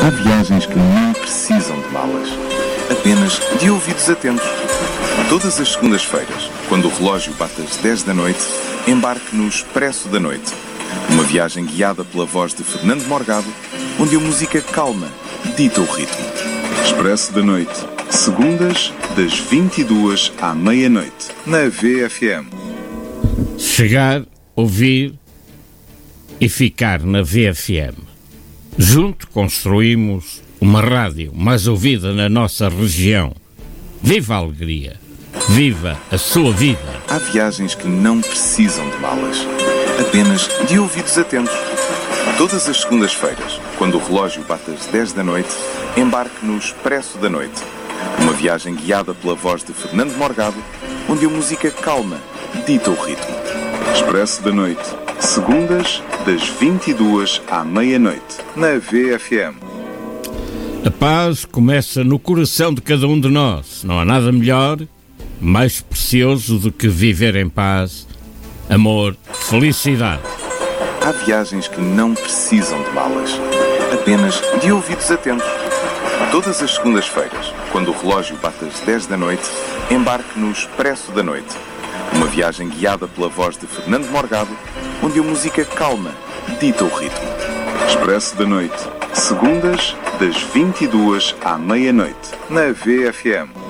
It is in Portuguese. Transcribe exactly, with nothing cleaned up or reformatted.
Há viagens que não precisam de malas, apenas de ouvidos atentos. Todas as segundas-feiras, quando o relógio bate às dez da noite, embarque no Expresso da Noite. Uma viagem guiada pela voz de Fernando Morgado, onde a música calma dita o ritmo. Expresso da Noite, segundas, das vinte e duas à meia-noite, na V F M. Chegar, ouvir e ficar na V F M. Junto construímos uma rádio mais ouvida na nossa região. Viva a alegria! Viva a sua vida! Há viagens que não precisam de malas, apenas de ouvidos atentos. Todas as segundas-feiras, quando o relógio bate às dez da noite, embarque no Expresso da Noite. Uma viagem guiada pela voz de Fernando Morgado, onde a música calma dita o ritmo. Expresso da Noite, segundas, das vinte e duas à meia-noite, na V F M. A paz começa no coração de cada um de nós. Não há nada melhor, mais precioso do que viver em paz, amor, felicidade. Há viagens que não precisam de malas, apenas de ouvidos atentos. Todas as segundas-feiras, quando o relógio bate às dez da noite, embarque no Expresso da Noite. Uma viagem guiada pela voz de Fernando Morgado, onde a música calma dita o ritmo. Expresso da Noite, segundas, das vinte e duas à meia-noite, na V F M.